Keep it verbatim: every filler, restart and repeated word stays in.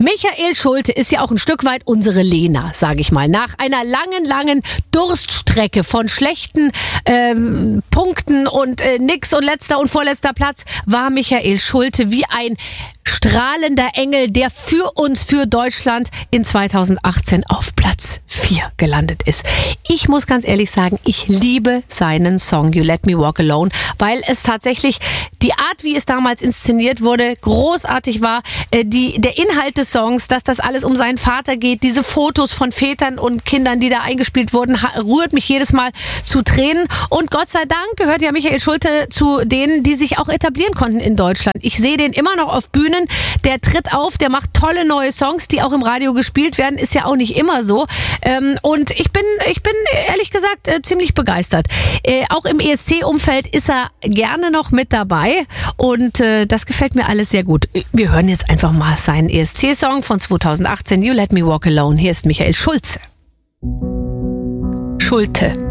Michael Schulte ist ja auch ein Stück weit unsere Lena, sage ich mal. Nach einer langen, langen Durststrecke von schlechten ähm, Punkten und äh, nix und letzter und vorletzter Platz war Michael Schulte wie ein strahlender Engel, der für uns, für Deutschland in zweitausendachtzehn auf Platz vier gelandet ist. Ich muss ganz ehrlich sagen, ich liebe seinen Song You Let Me Walk Alone, weil es tatsächlich die Art, wie es damals inszeniert wurde, großartig war. Äh, die, der Inhalt des Songs, dass das alles um seinen Vater geht, diese Fotos von Vätern und Kindern, die da eingespielt wurden, ha- rührt mich jedes Mal zu Tränen. Und Gott sei Dank gehört ja Michael Schulte zu denen, die sich auch etablieren konnten in Deutschland. Ich sehe den immer noch auf Bühnen. Der tritt auf, der macht tolle neue Songs, die auch im Radio gespielt werden. Ist ja auch nicht immer so. Ähm, und ich bin, ich bin ehrlich gesagt äh, ziemlich begeistert. Äh, auch im E S C-Umfeld ist er gerne noch mit dabei. Und äh, das gefällt mir alles sehr gut. Wir hören jetzt einfach mal seinen E S C-Song von zweitausendachtzehn, You Let Me Walk Alone. Hier ist Michael Schulze. Schulte.